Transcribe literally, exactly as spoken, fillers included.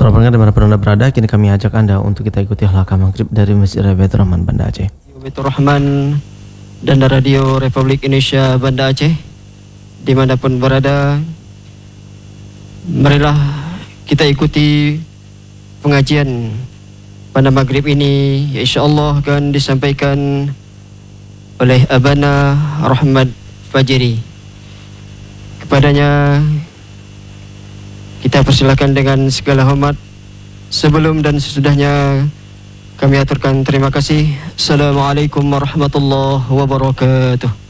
Saudara pendengar dimanapun Anda berada, kini kami ajak Anda untuk kita ikuti halaqah maghrib dari Masjid Baitur Rahman Banda Aceh. Baitur Rahman dan Radio Republik Indonesia Banda Aceh, dimanapun berada, marilah kita ikuti pengajian pada maghrib ini. InsyaAllah akan disampaikan oleh Abana Rahmat Fajiri. Kepadanya kita persilakan dengan segala hormat. Sebelum dan sesudahnya kami aturkan terima kasih. Assalamualaikum warahmatullahi wabarakatuh.